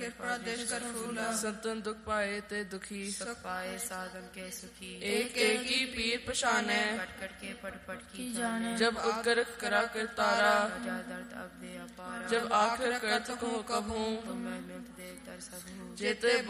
ਕਿਰਪਾ ਦੇਸ਼ ਕਰ ਫੂਲਾ। संतन दुख पाए ते दुखी, ਸੁਖ ਪਾਏ ਸਾਧਨ ਕੇ ਸੁਖੀ। एक एक की पीर पछानै, कट कट के पट पट की जाने। जब उकर करा कर तारा, राजा दर्द अब दे अपारा। जब आखिर करत को कबहूँ, तुम मैं मिलत देव तर सब हूँ। जेते